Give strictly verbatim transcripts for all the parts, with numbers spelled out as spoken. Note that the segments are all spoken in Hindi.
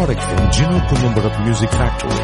Historic from Gino Columbarat Music Factory.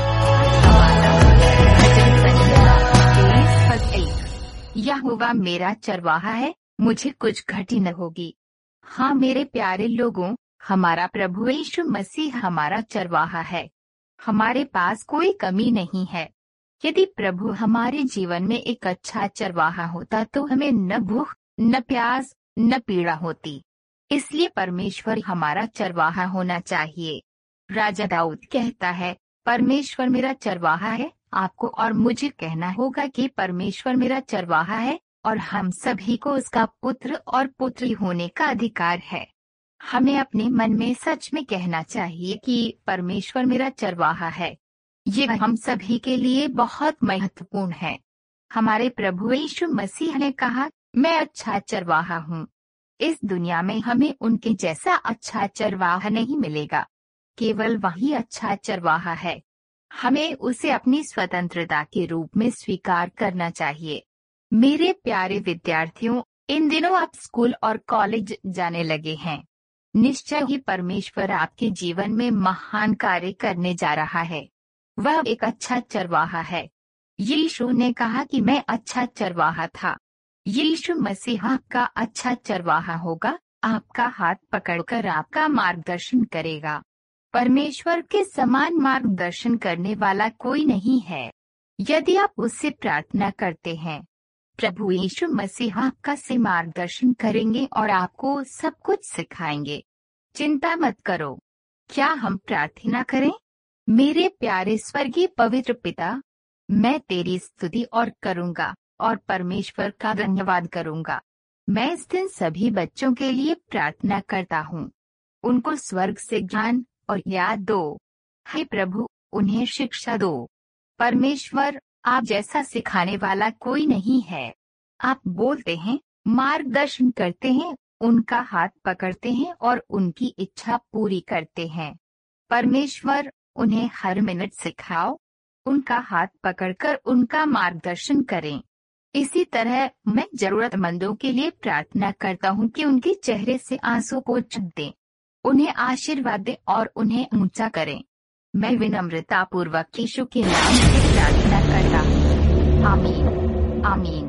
यहोवा मेरा चरवाहा है, मुझे कुछ घटी न होगी। हाँ मेरे प्यारे लोगों, हमारा प्रभु यीशु मसीह हमारा चरवाहा है। हमारे पास कोई कमी नहीं है। यदि प्रभु हमारे जीवन में एक अच्छा चरवाहा होता तो हमें न भूख, न प्यास, न पीड़ा होती। इसलिए परमेश्वर हमारा चरवाहा होना चाहिए। राजा दाऊद कहता है, परमेश्वर मेरा चरवाहा है। आपको और मुझे कहना होगा कि परमेश्वर मेरा चरवाहा है और हम सभी को उसका पुत्र और पुत्री होने का अधिकार है। हमें अपने मन में सच में कहना चाहिए कि परमेश्वर मेरा चरवाहा है। ये हम सभी के लिए बहुत महत्वपूर्ण है। हमारे प्रभु यीशु मसीह ने कहा, मैं अच्छा चरवाहा हूँ। इस दुनिया में हमें उनके जैसा अच्छा चरवाहा नहीं मिलेगा। केवल वही अच्छा चरवाहा है। हमें उसे अपनी स्वतंत्रता के रूप में स्वीकार करना चाहिए। मेरे प्यारे विद्यार्थियों, इन दिनों आप स्कूल और कॉलेज जाने लगे हैं। निश्चय ही परमेश्वर आपके जीवन में महान कार्य करने जा रहा है। वह एक अच्छा चरवाहा है। यीशु ने कहा कि मैं अच्छा चरवाहा था। यीशु मसीह आपका अच्छा चरवाहा होगा। आपका हाथ पकड़कर आपका मार्गदर्शन करेगा। परमेश्वर के समान मार्गदर्शन करने वाला कोई नहीं है। यदि आप उससे प्रार्थना करते हैं, प्रभु यीशु मसीह आपका से मार्गदर्शन करेंगे और आपको सब कुछ सिखाएंगे। चिंता मत करो। क्या हम प्रार्थना करें? मेरे प्यारे स्वर्गीय पवित्र पिता, मैं तेरी स्तुति और करूंगा और परमेश्वर का धन्यवाद करूंगा। मैं इस दिन सभी बच्चों के लिए प्रार्थना करता हूँ। उनको स्वर्ग से ज्ञान और याद दो। हे प्रभु, उन्हें शिक्षा दो। परमेश्वर, आप जैसा सिखाने वाला कोई नहीं है। आप बोलते हैं, मार्गदर्शन करते हैं, उनका हाथ पकड़ते हैं और उनकी इच्छा पूरी करते हैं। परमेश्वर, उन्हें हर मिनट सिखाओ। उनका हाथ पकड़कर उनका मार्गदर्शन करें। इसी तरह मैं जरूरतमंदों के लिए प्रार्थना करता हूँ कि उनके चेहरे से आंसू को छुप दें, उन्हें आशीर्वाद दें और उन्हें ऊंचा करें। मैं विनम्रता पूर्वक यीशु के नाम से प्रार्थना करता हूँ। आमीन, आमीन।